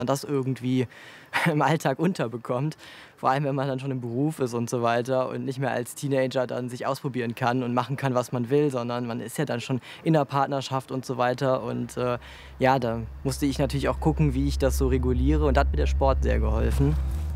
man das irgendwie im Alltag unterbekommt. Vor allem, wenn man dann schon im Beruf ist und so weiter und nicht mehr als Teenager dann sich ausprobieren kann und machen kann, was man will, sondern man ist ja dann schon in der Partnerschaft und so weiter. Und ja, da musste ich natürlich auch gucken, wie ich das so reguliere, und da hat mir der Sport sehr geholfen.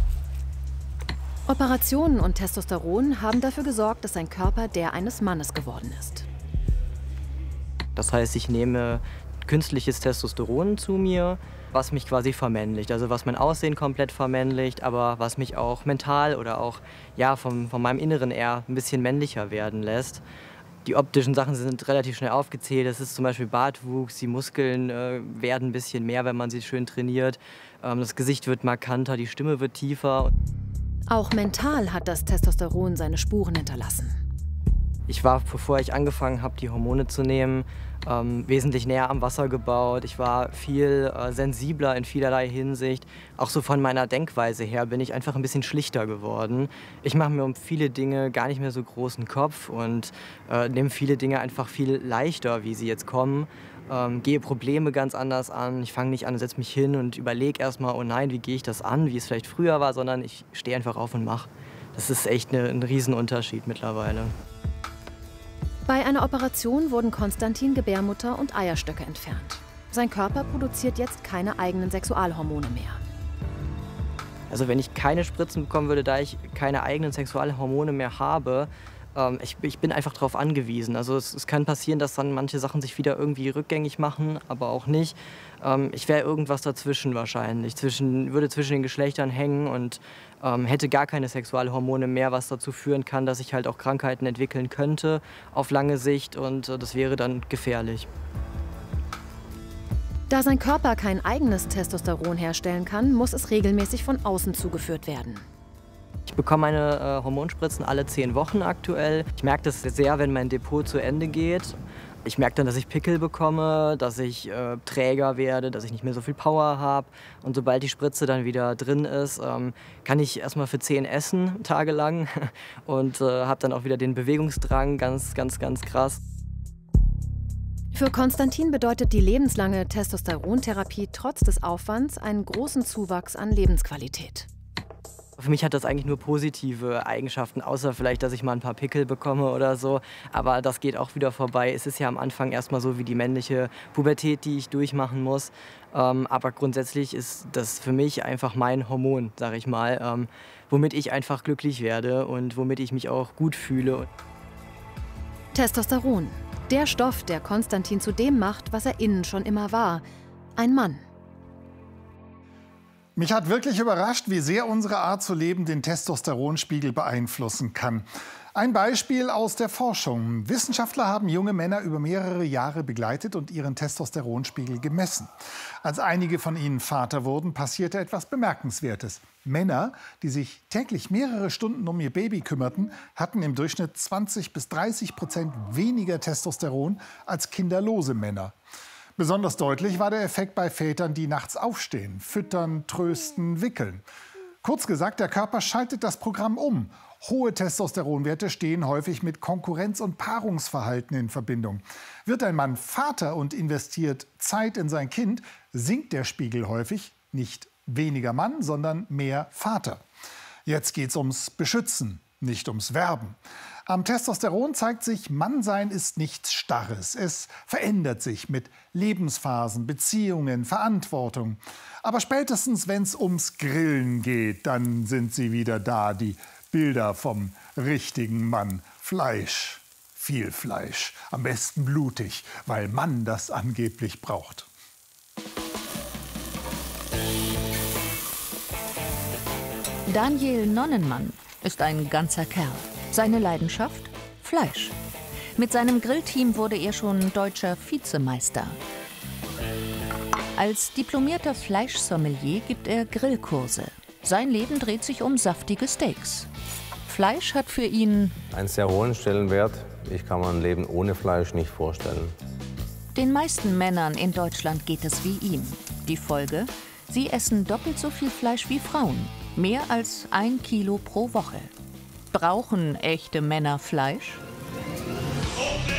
Operationen und Testosteron haben dafür gesorgt, dass sein Körper der eines Mannes geworden ist. Das heißt, ich nehme künstliches Testosteron zu mir, was mich quasi vermännlicht, also was mein Aussehen komplett vermännlicht, aber was mich auch mental oder auch ja, von meinem Inneren eher ein bisschen männlicher werden lässt. Die optischen Sachen sind relativ schnell aufgezählt. Das ist zum Beispiel Bartwuchs, die Muskeln werden ein bisschen mehr, wenn man sie schön trainiert. Das Gesicht wird markanter, die Stimme wird tiefer. Auch mental hat das Testosteron seine Spuren hinterlassen. Ich war, bevor ich angefangen habe, die Hormone zu nehmen, wesentlich näher am Wasser gebaut. Ich war viel sensibler in vielerlei Hinsicht. Auch so von meiner Denkweise her bin ich einfach ein bisschen schlichter geworden. Ich mache mir um viele Dinge gar nicht mehr so großen Kopf und nehme viele Dinge einfach viel leichter, wie sie jetzt kommen. Gehe Probleme ganz anders an. Ich fange nicht an, setze mich hin und überlege erstmal, oh nein, wie gehe ich das an, wie es vielleicht früher war, sondern ich stehe einfach auf und mache. Das ist echt ein Riesenunterschied mittlerweile. Bei einer Operation wurden Konstantin Gebärmutter und Eierstöcke entfernt. Sein Körper produziert jetzt keine eigenen Sexualhormone mehr. Also wenn ich keine Spritzen bekommen würde, da ich keine eigenen Sexualhormone mehr habe, ich bin einfach darauf angewiesen. Also es kann passieren, dass dann manche Sachen sich wieder irgendwie rückgängig machen, aber auch nicht. Ich wäre irgendwas dazwischen wahrscheinlich, würde zwischen den Geschlechtern hängen und hätte gar keine Sexualhormone mehr, was dazu führen kann, dass ich halt auch Krankheiten entwickeln könnte auf lange Sicht, und das wäre dann gefährlich. Da sein Körper kein eigenes Testosteron herstellen kann, muss es regelmäßig von außen zugeführt werden. Ich bekomme meine Hormonspritzen alle 10 Wochen aktuell. Ich merke das sehr, wenn mein Depot zu Ende geht. Ich merke dann, dass ich Pickel bekomme, dass ich träger werde, dass ich nicht mehr so viel Power habe. Und sobald die Spritze dann wieder drin ist, kann ich erstmal für 10 essen, tagelang. Und habe dann auch wieder den Bewegungsdrang, ganz krass. Für Konstantin bedeutet die lebenslange Testosterontherapie trotz des Aufwands einen großen Zuwachs an Lebensqualität. Für mich hat das eigentlich nur positive Eigenschaften, außer vielleicht, dass ich mal ein paar Pickel bekomme oder so. Aber das geht auch wieder vorbei. Es ist ja am Anfang erstmal so wie die männliche Pubertät, die ich durchmachen muss. Aber grundsätzlich ist das für mich einfach mein Hormon, sag ich mal, womit ich einfach glücklich werde und womit ich mich auch gut fühle. Testosteron, der Stoff, der Konstantin zu dem macht, was er innen schon immer war: ein Mann. Mich hat wirklich überrascht, wie sehr unsere Art zu leben den Testosteronspiegel beeinflussen kann. Ein Beispiel aus der Forschung. Wissenschaftler haben junge Männer über mehrere Jahre begleitet und ihren Testosteronspiegel gemessen. Als einige von ihnen Vater wurden, passierte etwas Bemerkenswertes. Männer, die sich täglich mehrere Stunden um ihr Baby kümmerten, hatten im Durchschnitt 20–30% weniger Testosteron als kinderlose Männer. Besonders deutlich war der Effekt bei Vätern, die nachts aufstehen, füttern, trösten, wickeln. Kurz gesagt, der Körper schaltet das Programm um. Hohe Testosteronwerte stehen häufig mit Konkurrenz- und Paarungsverhalten in Verbindung. Wird ein Mann Vater und investiert Zeit in sein Kind, sinkt der Spiegel häufig, nicht weniger Mann, sondern mehr Vater. Jetzt geht's ums Beschützen, nicht ums Werben. Am Testosteron zeigt sich, Mannsein ist nichts Starres. Es verändert sich mit Lebensphasen, Beziehungen, Verantwortung. Aber spätestens, wenn es ums Grillen geht, dann sind sie wieder da, die Bilder vom richtigen Mann. Fleisch, viel Fleisch, am besten blutig, weil Mann das angeblich braucht. Daniel Nonnenmann ist ein ganzer Kerl. Seine Leidenschaft? Fleisch. Mit seinem Grillteam wurde er schon deutscher Vizemeister. Als diplomierter Fleischsommelier gibt er Grillkurse. Sein Leben dreht sich um saftige Steaks. Fleisch hat für ihn einen sehr hohen Stellenwert. Ich kann mir ein Leben ohne Fleisch nicht vorstellen. Den meisten Männern in Deutschland geht es wie ihm. Die Folge? Sie essen doppelt so viel Fleisch wie Frauen. Mehr als 1 Kilo pro Woche. Brauchen echte Männer Fleisch?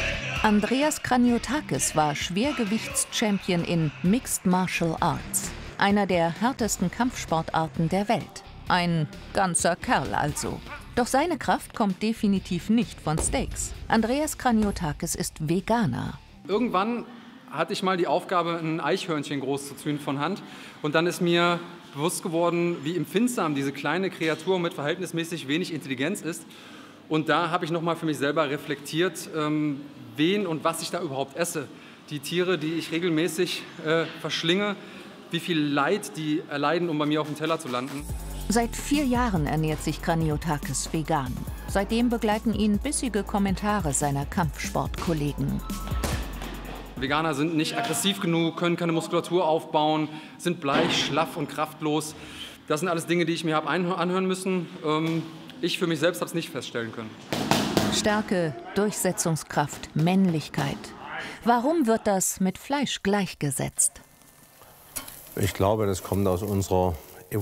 Andreas Kraniotakis war Schwergewichtschampion in Mixed Martial Arts. einer der härtesten Kampfsportarten der Welt. Ein ganzer Kerl also. Doch seine Kraft kommt definitiv nicht von Steaks. Andreas Kraniotakis ist Veganer. Irgendwann hatte ich mal die Aufgabe, ein Eichhörnchen groß zu ziehen von Hand. Und dann ist mir bewusst geworden, wie empfindsam diese kleine Kreatur mit verhältnismäßig wenig Intelligenz ist. Und da habe ich noch mal für mich selber reflektiert, wen und was ich da überhaupt esse. Die Tiere, die ich regelmäßig verschlinge, wie viel Leid die erleiden, um bei mir auf dem Teller zu landen. Seit 4 Jahren ernährt sich Kraniotakis vegan. Seitdem begleiten ihn bissige Kommentare seiner Kampfsportkollegen. Veganer sind nicht aggressiv genug, können keine Muskulatur aufbauen, sind bleich, schlaff und kraftlos. Das sind alles Dinge, die ich mir habe anhören müssen. Ich für mich selbst habe es nicht feststellen können. Stärke, Durchsetzungskraft, Männlichkeit. Warum wird das mit Fleisch gleichgesetzt? Ich glaube, das kommt aus unserer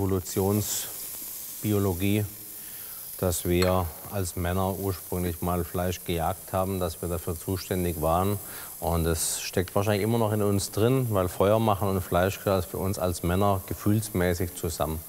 Evolutionsbiologie, dass wir als Männer ursprünglich mal Fleisch gejagt haben, dass wir dafür zuständig waren. Und das steckt wahrscheinlich immer noch in uns drin, weil Feuer machen und Fleisch gehört für uns als Männer gefühlsmäßig zusammen.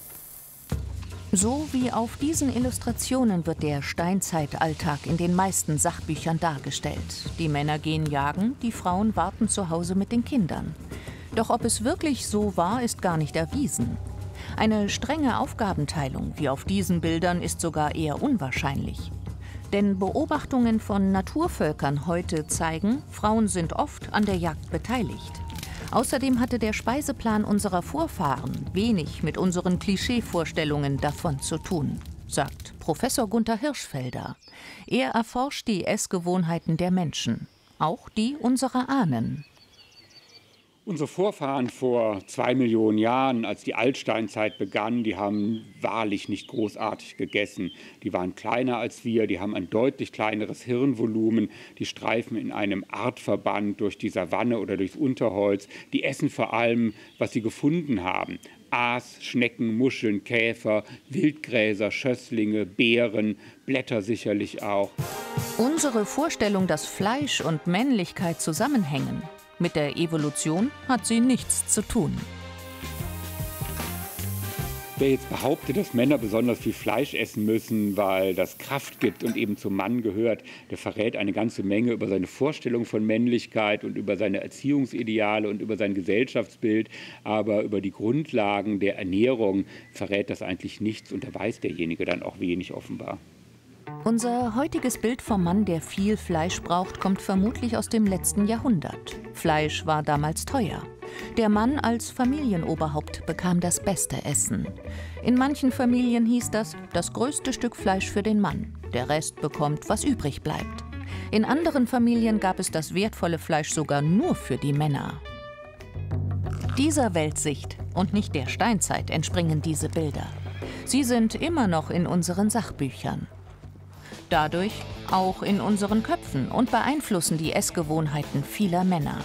So wie auf diesen Illustrationen wird der Steinzeitalltag in den meisten Sachbüchern dargestellt. Die Männer gehen jagen, die Frauen warten zu Hause mit den Kindern. Doch ob es wirklich so war, ist gar nicht erwiesen. Eine strenge Aufgabenteilung wie auf diesen Bildern ist sogar eher unwahrscheinlich. Denn Beobachtungen von Naturvölkern heute zeigen, Frauen sind oft an der Jagd beteiligt. Außerdem hatte der Speiseplan unserer Vorfahren wenig mit unseren Klischeevorstellungen davon zu tun, sagt Professor Gunther Hirschfelder. Er erforscht die Essgewohnheiten der Menschen, auch die unserer Ahnen. Unsere Vorfahren vor 2 Millionen Jahren, als die Altsteinzeit begann, die haben wahrlich nicht großartig gegessen. Die waren kleiner als wir, die haben ein deutlich kleineres Hirnvolumen, die streifen in einem Artverband durch die Savanne oder durchs Unterholz. Die essen vor allem, was sie gefunden haben. Aas, Schnecken, Muscheln, Käfer, Wildgräser, Schösslinge, Beeren, Blätter sicherlich auch. Unsere Vorstellung, dass Fleisch und Männlichkeit zusammenhängen, mit der Evolution hat sie nichts zu tun. Wer jetzt behauptet, dass Männer besonders viel Fleisch essen müssen, weil das Kraft gibt und eben zum Mann gehört, der verrät eine ganze Menge über seine Vorstellung von Männlichkeit und über seine Erziehungsideale und über sein Gesellschaftsbild. Aber über die Grundlagen der Ernährung verrät das eigentlich nichts und da weiß derjenige dann auch wenig offenbar. Unser heutiges Bild vom Mann, der viel Fleisch braucht, kommt vermutlich aus dem letzten Jahrhundert. Fleisch war damals teuer. Der Mann als Familienoberhaupt bekam das beste Essen. In manchen Familien hieß das größte Stück Fleisch für den Mann. Der Rest bekommt, was übrig bleibt. In anderen Familien gab es das wertvolle Fleisch sogar nur für die Männer. Dieser Weltsicht und nicht der Steinzeit entspringen diese Bilder. Sie sind immer noch in unseren Sachbüchern. Dadurch auch in unseren Köpfen und beeinflussen die Essgewohnheiten vieler Männer.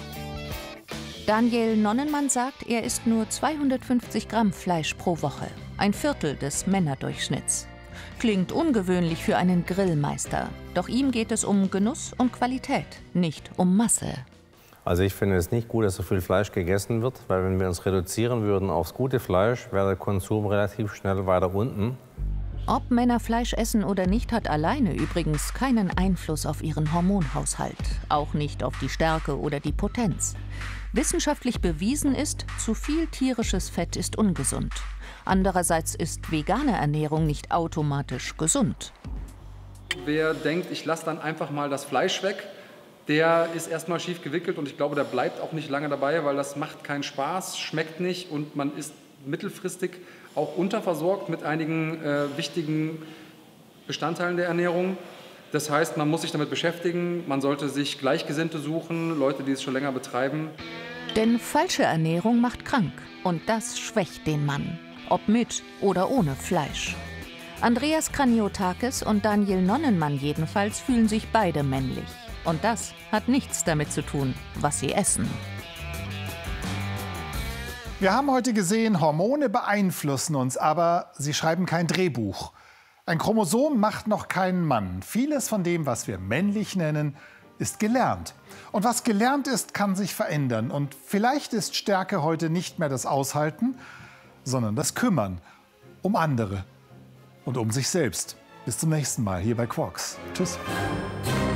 Daniel Nonnenmann sagt, er isst nur 250 Gramm Fleisch pro Woche, ein Viertel des Männerdurchschnitts. Klingt ungewöhnlich für einen Grillmeister, doch ihm geht es um Genuss und Qualität, nicht um Masse. Also ich finde es nicht gut, dass so viel Fleisch gegessen wird, weil wenn wir uns reduzieren würden aufs gute Fleisch, wäre der Konsum relativ schnell weiter unten. Ob Männer Fleisch essen oder nicht, hat alleine übrigens keinen Einfluss auf ihren Hormonhaushalt, auch nicht auf die Stärke oder die Potenz. Wissenschaftlich bewiesen ist, zu viel tierisches Fett ist ungesund. Andererseits ist vegane Ernährung nicht automatisch gesund. Wer denkt, ich lasse dann einfach mal das Fleisch weg, der ist erstmal schief gewickelt und ich glaube, der bleibt auch nicht lange dabei, weil das macht keinen Spaß, schmeckt nicht und man ist mittelfristig auch unterversorgt mit einigen wichtigen Bestandteilen der Ernährung. Das heißt, man muss sich damit beschäftigen, man sollte sich Gleichgesinnte suchen, Leute, die es schon länger betreiben. Denn falsche Ernährung macht krank und das schwächt den Mann, ob mit oder ohne Fleisch. Andreas Kraniotakis und Daniel Nonnenmann jedenfalls fühlen sich beide männlich. Und das hat nichts damit zu tun, was sie essen. Wir haben heute gesehen, Hormone beeinflussen uns, aber sie schreiben kein Drehbuch. Ein Chromosom macht noch keinen Mann. Vieles von dem, was wir männlich nennen, ist gelernt. Und was gelernt ist, kann sich verändern. Und vielleicht ist Stärke heute nicht mehr das Aushalten, sondern das Kümmern um andere und um sich selbst. Bis zum nächsten Mal hier bei Quarks. Tschüss.